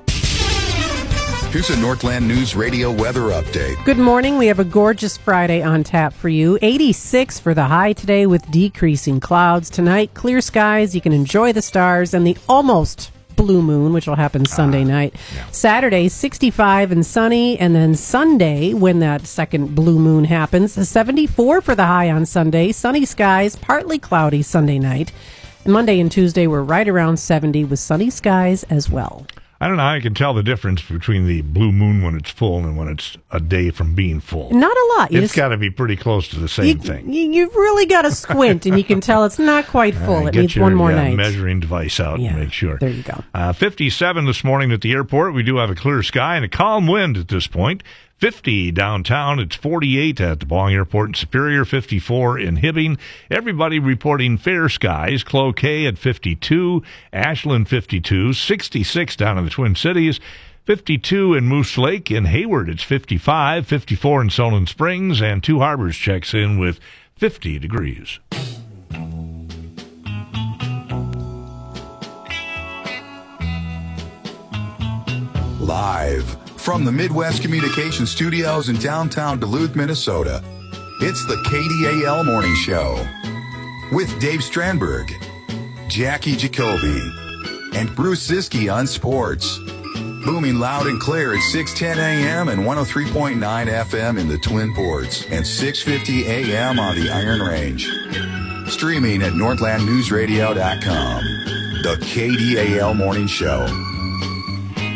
Here's a Northland News Radio weather update. Good morning. We have a gorgeous Friday on tap for you. eighty-six for the high today with decreasing clouds. Tonight, clear skies. You can enjoy the stars and the almost blue moon, which will happen Sunday uh, night. Yeah. Saturday, sixty-five and sunny. And then Sunday, when that second blue moon happens, seventy-four for the high on Sunday. Sunny skies, partly cloudy Sunday night. And Monday and Tuesday were right around seventy with sunny skies as well. I don't know how you can tell the difference between the blue moon when it's full and when it's a day from being full. Not a lot. You it's got to be pretty close to the same you, thing. You've really got to squint, and you can tell it's not quite full. Uh, it needs your, one more yeah, night. measuring device out yeah, and make sure. There you go. Uh, fifty-seven this morning at the airport. We do have a clear sky and a calm wind at this point. fifty downtown. It's forty-eight at the Bong Airport in Superior, fifty-four in Hibbing. Everybody reporting fair skies. Cloquet at fifty-two, Ashland fifty-two, sixty-six down in the Twin Cities, fifty-two in Moose Lake. In Hayward, it's fifty-five, fifty-four in Solon Springs, and Two Harbors checks in with fifty degrees. Live from the Midwest Communication Studios in downtown Duluth, Minnesota, it's the K D A L Morning Show with Dave Strandberg, Jackie Jacoby, and Bruce Ziske on sports. Booming loud and clear at six ten a.m. and one oh three point nine F M in the Twin Ports and six fifty a.m. on the Iron Range. Streaming at northland news radio dot com. The K D A L Morning Show.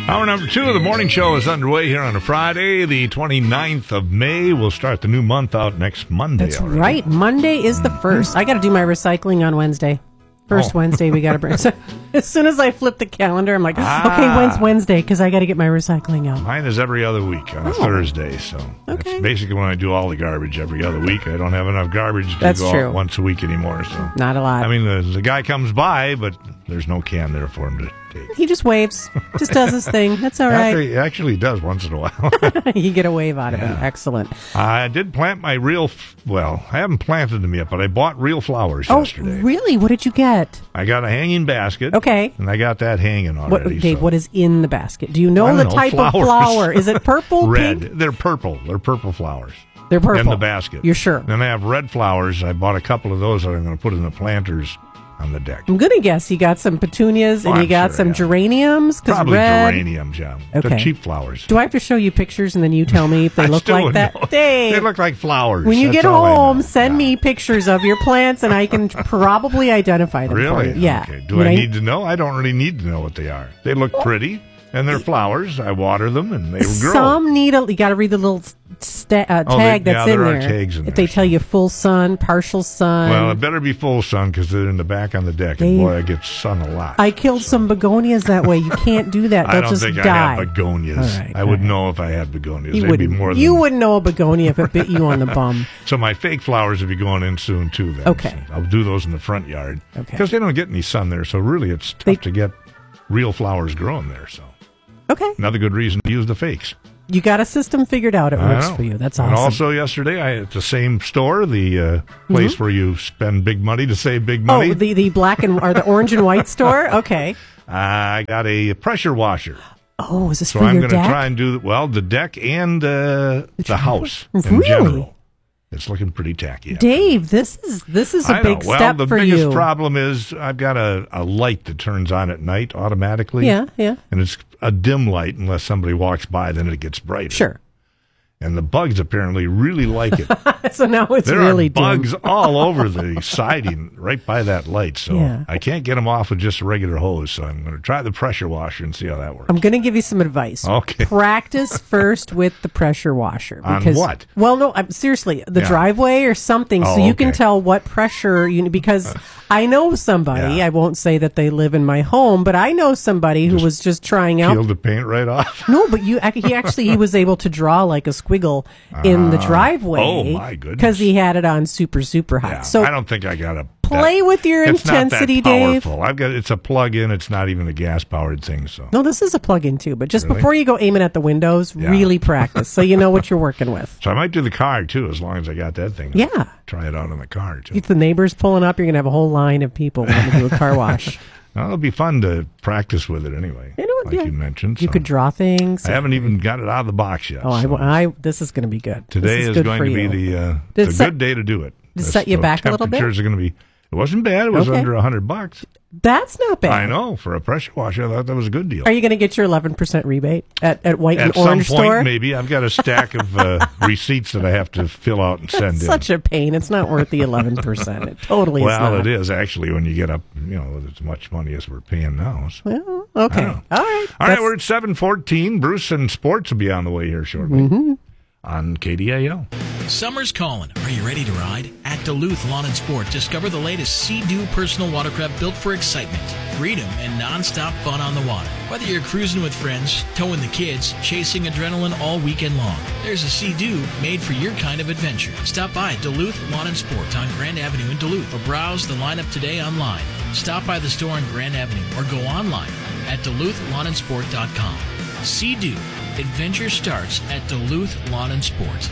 Hour number two of the morning show is underway here on a Friday, the twenty-ninth of May. We'll start the new month out next Monday. That's already. right. Monday is the first. I got to do my recycling on Wednesday. First Oh. Wednesday we got to bring. So as soon as I flip the calendar, I'm like, Ah. okay, when's Wednesday? Because I got to get my recycling out. Mine is every other week on a Oh. Thursday, so Okay. that's basically when I do all the garbage every other week. I don't have enough garbage to That's go true. out once a week anymore. So Not a lot. I mean, the, the guy comes by, but there's no can there for him to take. He just waves, just does his thing. That's all right. Actually, actually does once in a while. You get a wave out of him. Yeah. Excellent. I did plant my real, f- well, I haven't planted them yet, but I bought real flowers Oh, yesterday. really? What did you get? I got a hanging basket. Okay. And I got that hanging What, already. Dave, so. what is in the basket? Do you I know don't the know, type flowers. of flower? Is it purple, Red. pink? They're purple. They're purple flowers. They're purple. In the basket. You're sure? Then I have red flowers. I bought a couple of those that I'm going to put in the planters on the deck. I'm going to guess you got some petunias and Oh, you I'm got sure, some yeah. geraniums. 'Cause Probably red, geraniums, yeah. Okay. They're cheap flowers. Do I have to show you pictures and then you tell me if they I look still like wouldn't that? know. Dave, They look like flowers. when you That's get all I home, know. send me pictures of your plants and I can probably identify them for Really? you. Yeah. Okay. Do When I need to know? I don't really need to know what they are. They look pretty, and they're flowers. I water them, and they grow. Some need a. You got to read the little sta- uh, Oh, tag they- that's yeah, in there are there. tags in if there, they tell you full sun, partial sun. Well, it better be full sun because they're in the back on the deck, Dave, and boy, I get sun a lot. I killed some begonias that way. You can't do that. They'll I don't just think die. I have begonias. All right, I would know if I had begonias. You They'd be wouldn't. more than You wouldn't know a begonia if it bit you on the bum. So my fake flowers will be going in soon too. Then. Okay. So I'll do those in the front yard. Okay. Because they don't get any sun there, so really it's tough They- to get real flowers growing there. So Okay. another good reason to use the fakes. You got a system figured out. It I works know. for you. That's And awesome. also yesterday, I at the same store, the uh, place Mm-hmm. where you spend big money to save big money. Oh, the, the black and or the orange and white store. Okay. I got a pressure washer. Oh, is this So for I'm your going to deck? try and do well the deck and uh, the house in Really? general. It's looking pretty tacky. Dave, this is this is a I big know. Well, step the for biggest you. problem is I've got a, a light that turns on at night automatically. Yeah, yeah. And it's a dim light unless somebody walks by, then it gets brighter. Sure. And the bugs apparently really like it. So now it's there really are bugs dim. all over the siding right by that light. So Yeah. I can't get them off with just a regular hose. So I'm going to try the pressure washer and see how that works. I'm going to give you some advice. Okay. Practice first with the pressure washer. On Because, what? Well, no, I'm, seriously, the Yeah. driveway or something, so Oh, you can okay. tell what pressure you because I know somebody. Yeah. I won't say that they live in my home, but I know somebody who was just trying out. Peel the paint right off. No, but you ac- he actually he was able to draw like a squiggle in the Ah. driveway. Oh, my goodness. Because he had it on super super high. Yeah, so I don't think I got a play that- with your it's intensity, not that Dave. powerful. I've got it's a plug-in. It's not even a gas-powered thing. So No, this is a plug-in too. But just Really? before you go aiming at the windows, Yeah. really practice so you know what you're working with. So I might do the car too, as long as I got that thing. Yeah. Try it out on the car too. If the neighbors pulling up, you're gonna have a whole line of people wanting to do a car wash. Well, it'll be fun to practice with it anyway. You know what? Like Yeah. you mentioned. You so. could draw things. I haven't even got it out of the box yet. Oh, so I, I, this is going to be good. This today is, good going for to you. be the uh, Did it's it a set- good day to do it. Did it The- set you the back a little bit? Temperatures are going to be. It wasn't bad. It was Okay. under a hundred bucks. That's not bad. I know for a pressure washer. I thought that was a good deal. Are you going to get your eleven percent rebate at, at White At and some Orange point, store? maybe I've got a stack of uh, receipts that I have to fill out and send That's in. such a pain. It's not worth the eleven percent. It totally well, is not. it is actually when you get up, you know, with as much money as we're paying now. So. Well, okay. I All don't right. know. All right, That's- we're at seven fourteen. Bruce and Sports will be on the way here shortly Mm-hmm. on K D A L. Summer's calling. Are you ready to ride? At Duluth Lawn and Sport, discover the latest Sea-Doo personal watercraft built for excitement, freedom, and non-stop fun on the water. Whether you're cruising with friends, towing the kids, chasing adrenaline all weekend long, there's a Sea-Doo made for your kind of adventure. Stop by Duluth Lawn and Sport on Grand Avenue in Duluth or browse the lineup today online. Stop by the store on Grand Avenue or go online at duluth lawn and sport dot com. Sea-Doo. Adventure starts at Duluth Lawn and Sport.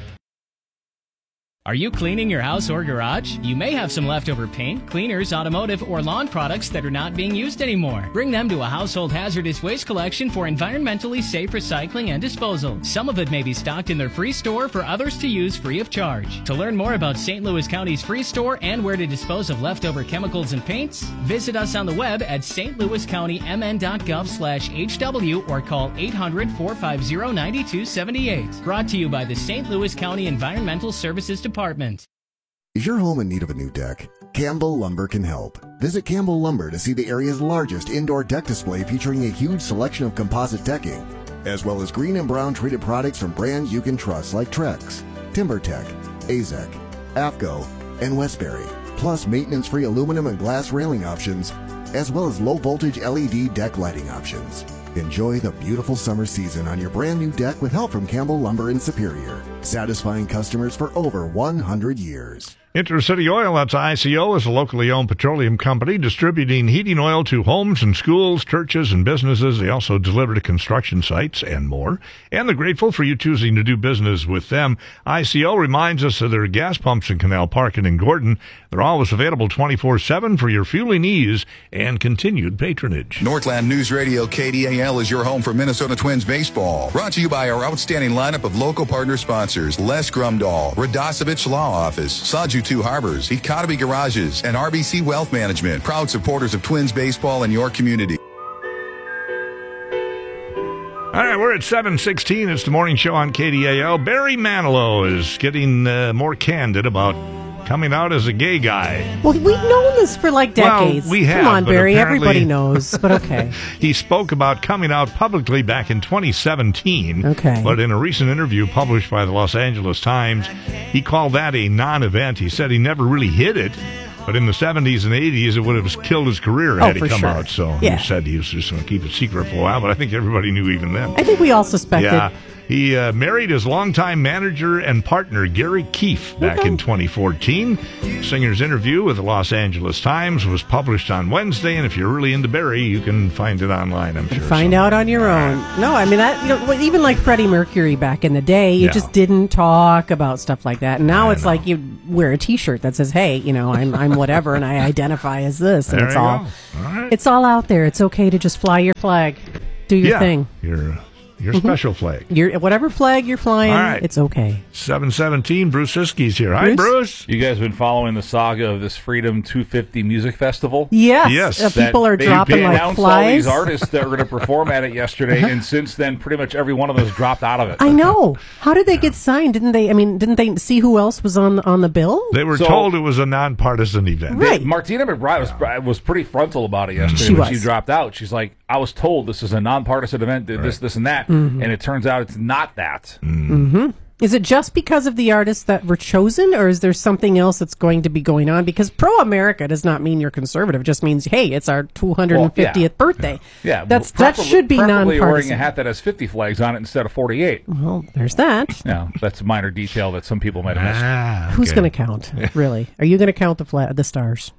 Are you cleaning your house or garage? You may have some leftover paint, cleaners, automotive, or lawn products that are not being used anymore. Bring them to a household hazardous waste collection for environmentally safe recycling and disposal. Some of it may be stocked in their free store for others to use free of charge. To learn more about Saint Louis County's free store and where to dispose of leftover chemicals and paints, visit us on the web at s t louis county m n dot gov slash h w or call eight hundred, four five zero, nine two seven eight. Brought to you by the Saint Louis County Environmental Services Department. Is your home in need of a new deck? Campbell Lumber can help. Visit Campbell Lumber to see the area's largest indoor deck display featuring a huge selection of composite decking, as well as green and brown treated products from brands you can trust like Trex, TimberTech, Azek, AFCO, and Westbury, plus maintenance-free aluminum and glass railing options, as well as low-voltage L E D deck lighting options. Enjoy the beautiful summer season on your brand new deck with help from Campbell Lumber in Superior, satisfying customers for over one hundred years. Intercity Oil, that's I C O, is a locally owned petroleum company distributing heating oil to homes and schools, churches, and businesses. They also deliver to construction sites and more. And they're grateful for you choosing to do business with them. I C O reminds us of their gas pumps in Canal Park and in Gordon. They're always available twenty-four seven for your fueling needs and continued patronage. Northland News Radio K D A L is your home for Minnesota Twins baseball. Brought to you by our outstanding lineup of local partner sponsors: Les Grumdahl, Radosevich Law Office, Saju Two Harbors, Economy Garages, and R B C Wealth Management. Proud supporters of Twins baseball in your community. All right, we're at seven sixteen. It's the morning show on K D A L. Barry Manilow is getting uh, more candid about coming out as a gay guy. Well, we've known this for like decades. Well, we have. Come on, but Barry. apparently- Everybody knows, but okay. He spoke about coming out publicly back in twenty seventeen. Okay. But in a recent interview published by the Los Angeles Times, he called that a non-event. He said he never really hit it, but in the seventies and eighties, it would have killed his career Oh, had he for come sure. out. So Yeah. he said he was just going to keep it secret for a while, but I think everybody knew even then. I think we all suspected. Yeah. He uh, married his longtime manager and partner, Gary Keefe, back in twenty fourteen. Singer's interview with the Los Angeles Times was published on Wednesday, and if you're really into Barry, you can find it online, I'm sure. Find out on your own. No, I mean, that, you know, even like Freddie Mercury back in the day, you Yeah. just didn't talk about stuff like that. And now it's like you wear a T-shirt that says, "Hey, you know, I'm I'm whatever, and I identify as this." And There it's you all, go. All right. it's all out there. It's okay to just fly your flag, do your yeah, thing. Your, your Mhm. special flag. Your whatever flag you're flying, All right. it's okay. seven seventeen, Bruce Siskey's here. Hi, Bruce. You guys been following the saga of this Freedom two fifty Music Festival? Yes. Yes. Uh, people That are they dropping like announced all flies. these artists that were going to perform at it yesterday, and since then, pretty much every one of those dropped out of it. I know. How did they get signed? Didn't they? I mean, didn't they see who else was on on the bill? They were So- told it was a nonpartisan event. They- Martina McBride was was pretty frontal about it yesterday She when was. she dropped out. She's like, "I was told this is a nonpartisan event, did this, this, and that," Mhm. and it turns out it's not that. Mm-hmm. Is it just because of the artists that were chosen, or is there something else that's going to be going on? Because pro-America does not mean you're conservative; it just means, hey, it's our two hundred fiftieth Well, yeah. birthday. Yeah, that's well, that preferably- should be preferably nonpartisan. wearing a hat that has fifty flags on it instead of forty-eight. Well, there's that. Yeah, that's a minor detail that some people might have missed. Ah, Who's going to count? Really? Are you going to count the fla- the stars?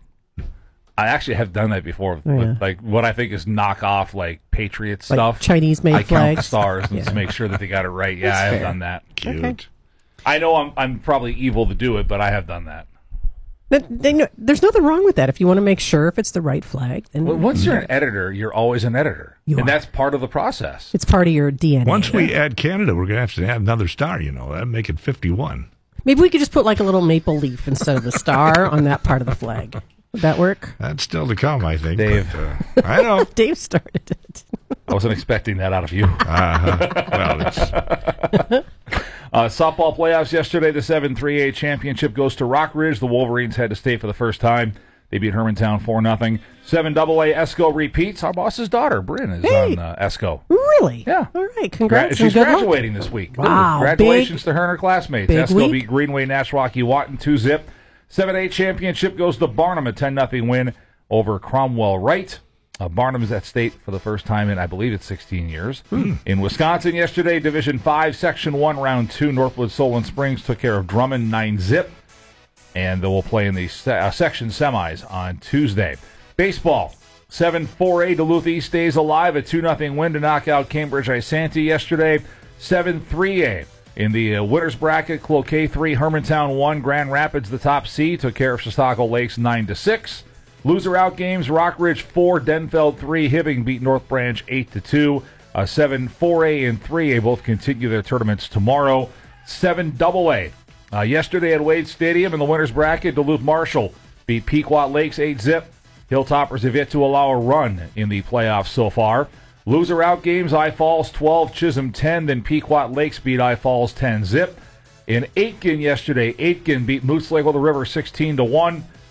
I actually have done that before. Oh, yeah. With, like what I think is knockoff, like Patriot Like stuff. Chinese-made I count the flags? stars and Yeah. to make sure that they got it right. Yeah, That's I have fair. done that. Cute. Okay. I know I'm I'm probably evil to do it, but I have done that. But they know- there's nothing wrong with that. If you want to make sure if it's the right flag, then Well, once you're an editor, you're always an editor, You and are. that's part of the process. it's part of your D N A. Once we add Canada, we're going to have to add another star, you know. That'd make it fifty-one. Maybe we could just put like a little maple leaf instead of the star on that part of the flag. Would that work? That's still to come, I think. Dave. But, uh, I know. Dave started it. I wasn't expecting that out of you. Uh-huh. Well, it's... Uh, softball playoffs yesterday. The seven three A championship goes to Rock Ridge. The Wolverines had to stay for the first time. They beat Hermantown four nothing. seven double A Esco repeats. Our boss's daughter, Bryn, is Hey. on uh, Esco. Really? Yeah. All right. Gra- Congrats. she's and good luck. graduating this week. Wow. Congratulations Big, to her and her classmates. big Esco week. beat Greenway, Nashwaukee, Watton two zip. seven A championship goes to Barnum, a ten nothing win over Cromwell Wright. Uh, Barnum's at state for the first time in, I believe it's sixteen years. Hmm. In Wisconsin yesterday, Division five, Section one, Round two, Northwood Solon Springs took care of Drummond nine zip. And they will play in the se- uh, section semis on Tuesday. Baseball, seven four A Duluth East stays alive. A two nothing win to knock out Cambridge Isanti yesterday. seven three A in the uh, winners bracket, Cloquet three, Hermantown one, Grand Rapids the top seed, took care of Shostakko Lakes nine to six. Loser out games, Rock Ridge four, Denfeld three, Hibbing beat North Branch eight to two. Uh, seven four A and three A both continue their tournaments tomorrow. seven double A. Uh, yesterday at Wade Stadium in the winners bracket, Duluth Marshall beat Pequot Lakes eight zip. Hilltoppers have yet to allow a run in the playoffs so far. Loser out games, I Falls twelve, Chisholm ten, then Pequot Lakes beat I Falls ten zip. In Aitkin yesterday, Aitkin beat Moose Lake of the River sixteen to one.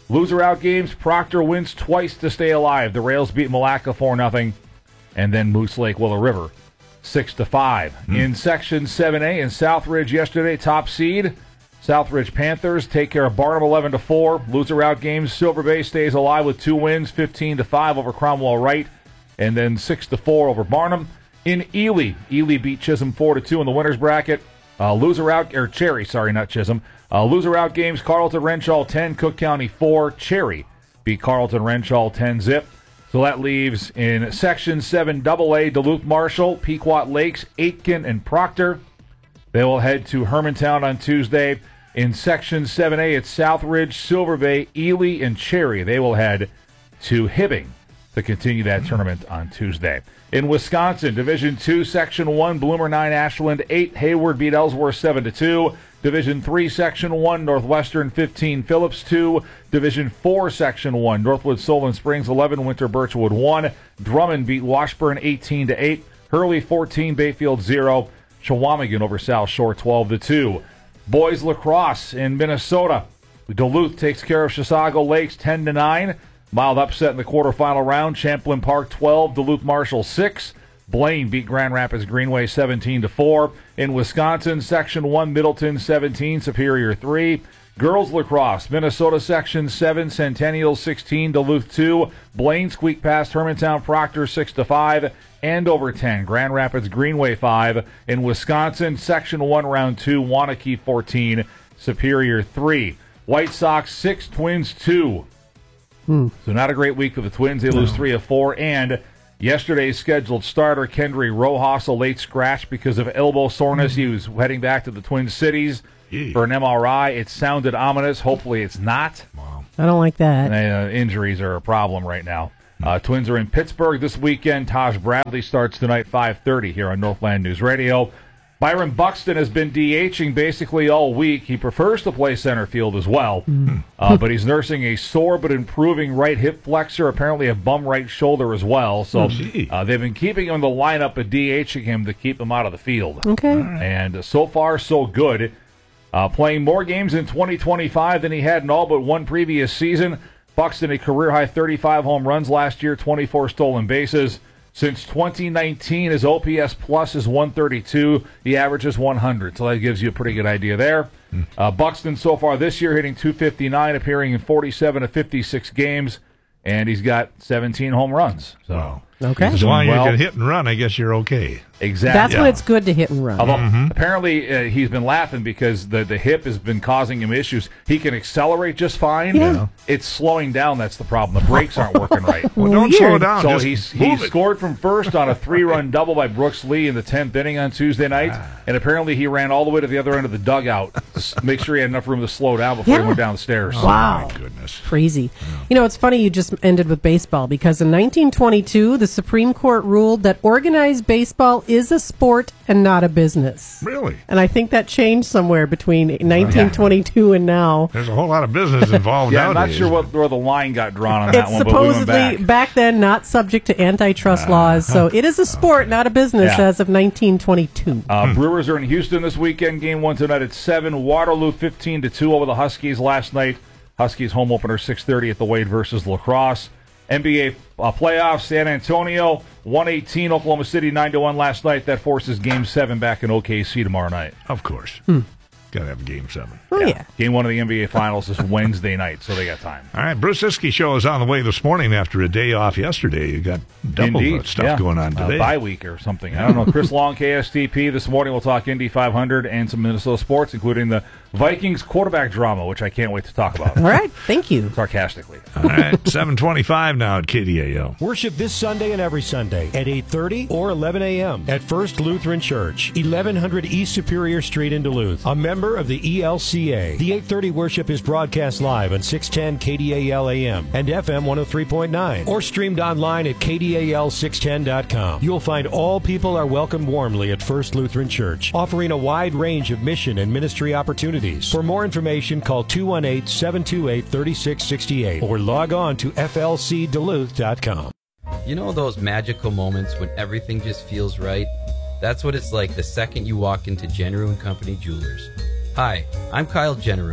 Loser out games, Proctor wins twice to stay alive. The Rails beat Malacca four nothing, and then Moose Lake Willow River six to five. Mm. In Section seven A in Southridge yesterday, top seed, Southridge Panthers take care of Barnum eleven to four. Loser out games, Silver Bay stays alive with two wins, fifteen to five over Cromwell Wright, and then six to four over Barnum. In Ely, Ely beat Chisholm four to two in the winners bracket. Uh, loser out, or Cherry, sorry, not Chisholm. Uh, loser out games, Carleton Renshaw ten, Cook County four. Cherry beat Carleton Renshaw ten zip. So that leaves in Section seven double A, Duluth Marshall, Pequot Lakes, Aitken, and Proctor. They will head to Hermantown on Tuesday. In Section seven A, it's Southridge, Silver Bay, Ely, and Cherry. They will head to Hibbing to continue that tournament on Tuesday. In Wisconsin, Division two, Section one, Bloomer nine, Ashland eight. Hayward beat Ellsworth seven to two. Division three, Section one, Northwestern fifteen, Phillips two. Division four, Section one, Northwood Solon Springs eleven, Winter Birchwood one. Drummond beat Washburn eighteen to eight. Hurley fourteen, Bayfield zero. Chewaumegan over South Shore twelve to two. Boys lacrosse in Minnesota. Duluth takes care of Chisago Lakes ten to nine. Mild upset in the quarterfinal round. Champlin Park twelve, Duluth Marshall six. Blaine beat Grand Rapids Greenway seventeen to four. In Wisconsin, Section one, Middleton seventeen, Superior three. Girls lacrosse, Minnesota Section seven, Centennial sixteen, Duluth two. Blaine squeaked past Hermantown Proctor six to five. Andover ten, Grand Rapids Greenway five. In Wisconsin, Section one, Round two, Waunakee fourteen, Superior three. White Sox six, Twins two. Hmm. So not a great week for the Twins. They lose three of four. And yesterday's scheduled starter, Kendry Rojas, a late scratch because of elbow soreness. He was heading back to the Twin Cities Yee. for an M R I. It sounded ominous. Hopefully it's not. Wow. I don't like that. And, uh, injuries are a problem right now. Uh, Twins are in Pittsburgh this weekend. Taj Bradley starts tonight five thirty here on Northland News Radio. Byron Buxton has been DHing basically all week. He prefers to play center field as well, mm. uh, but he's nursing a sore but improving right hip flexor, apparently a bum right shoulder as well. So uh, they've been keeping him in the lineup but DHing him to keep him out of the field. Okay. And uh, so far, so good. Uh, playing more games in twenty twenty-five than he had in all but one previous season. Buxton, a career-high thirty-five home runs last year, twenty-four stolen bases. Since twenty nineteen, his O P S plus is one thirty-two. He averages one hundred, so that gives you a pretty good idea there. Mm. Uh, Buxton so far this year hitting two fifty-nine, appearing in forty-seven of fifty-six games, and he's got seventeen home runs. So wow. Okay. As long as well. you can hit and run, I guess you're okay. Exactly. That's yeah. when it's good to hit and run. Although mm-hmm. apparently uh, he's been laughing because the, the hip has been causing him issues. He can accelerate just fine. Yeah. It's slowing down. That's the problem. The brakes aren't working right. Well, don't Weird. slow down. So Just he's move he it. scored from first on a three-run double by Brooks Lee in the tenth inning on Tuesday night, and apparently he ran all the way to the other end of the dugout to s- make sure he had enough room to slow down before Yeah. he went down the stairs. Oh, Wow. my goodness. Crazy. You know, it's funny you just ended with baseball because in nineteen twenty-two, the Supreme Court ruled that organized baseball is a sport and not a business. Really? And I think that changed somewhere between nineteen twenty-two and now. There's a whole lot of business involved Yeah, I'm not nowadays. sure what, where the line got drawn on that It's one, but we went supposedly back. back then not subject to antitrust laws, so it is a sport, not a business, Yeah. as of nineteen twenty-two. Uh, Brewers are in Houston this weekend. Game one tonight at seven. Waterloo fifteen to two over the Huskies last night. Huskies home opener six thirty at the Wade versus La Crosse. N B A uh, playoffs, San Antonio one eighteen, Oklahoma City nine to one last night. That forces Game seven back in O K C tomorrow night. Of course. Hmm. Got to have game seven. Oh, yeah. Game one of the N B A Finals is Wednesday night, so they got time. All right, Bruce Iskey show is on the way this morning after a day off yesterday. You got double Indeed. stuff yeah. going on Uh, today. bye week or something. I don't know. Chris Long, K S T P. This morning we'll talk Indy five hundred and some Minnesota sports, including the Vikings quarterback drama, which I can't wait to talk about. All right, thank you. Sarcastically. All right, seven twenty-five now at K D A L. Worship this Sunday and every Sunday at eight thirty or eleven a.m. at First Lutheran Church, eleven hundred East Superior Street in Duluth, a member of the E L C A. The eight thirty worship is broadcast live on six ten K D A L A M and F M one oh three point nine or streamed online at K D A L six ten dot com. You'll find all people are welcomed warmly at First Lutheran Church, offering a wide range of mission and ministry opportunities. For more information, call two one eight, seven two eight, three six six eight or log on to F L C Duluth dot com. You know those magical moments when everything just feels right? That's what it's like the second you walk into Generu and Company Jewelers. Hi, I'm Kyle Generu.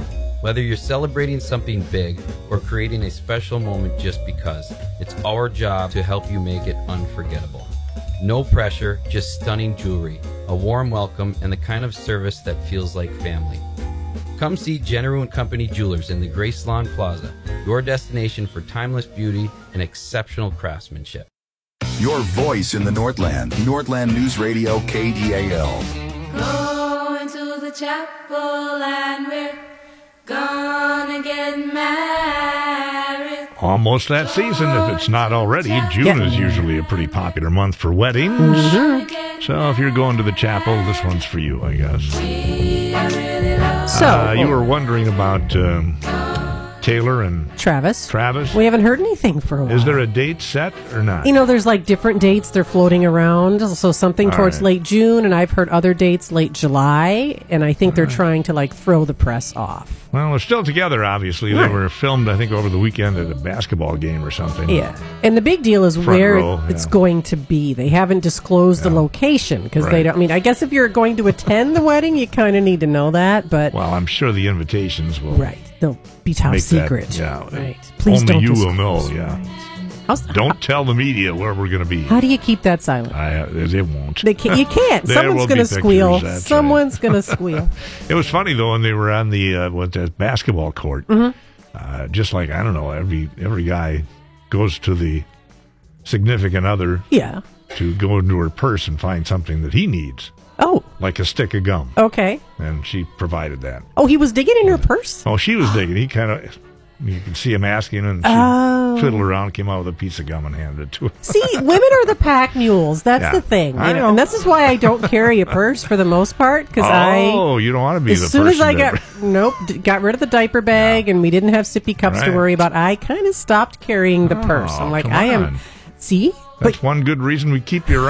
Whether you're celebrating something big or creating a special moment just because, it's our job to help you make it unforgettable. No pressure, just stunning jewelry, a warm welcome, and the kind of service that feels like family. Come see General and Company Jewelers in the Graceland Plaza, your destination for timeless beauty and exceptional craftsmanship. Your voice in the Northland. Northland News Radio, K D A L. Going to the chapel and we're gonna get married. Almost that season, if it's not already. June Yeah. is usually a pretty popular month for weddings. Mm-hmm. So if you're going to the chapel, this one's for you, I guess. So uh, you were wondering about um, Taylor and Travis. Travis. We haven't heard anything for a while. Is there a date set or not? You know, there's like different dates they're floating around. So something All towards right. late June, and I've heard other dates late July, and I think they're trying to like throw the press off. Well, they're still together, obviously. They Right. were filmed, I think, over the weekend at a basketball game or something. Yeah. And the big deal is Front where row, it's yeah. going to be. They haven't disclosed the location because they Right. don't. I mean, I guess if you're going to attend the wedding, you kind of need to know that, but. Well, I'm sure the invitations will. Right. They'll be top make that- secret. yeah. Right. Please Only don't you will disclose. know, yeah. How's- Don't tell the media where we're going to be. How do you keep that silent? I, uh, they won't. They can't, you can't. There Someone's will going be to squeal. pictures, that's Someone's going to squeal. It was funny though when they were on the uh, what that basketball court. Mhm. Uh, just like I don't know, every every guy goes to the significant other. Yeah. To go into her purse and find something that he needs. Oh. Like a stick of gum. Okay. And she provided that. Oh, he was digging in her purse? Oh, she was digging. He kind of. You can see him asking, and she Oh. fiddled around, came out with a piece of gum, and handed it to him. See, women are the pack mules. That's Yeah. the thing. You I know? know. And this is why I don't carry a purse for the most part. Because I. Oh, you don't want to be As the soon person as I that- got. Nope. d- Got rid of the diaper bag and we didn't have sippy cups to Right. worry about. I kind of stopped carrying the purse. Oh, I'm like, come I am. on. See? That's one good reason we keep you around.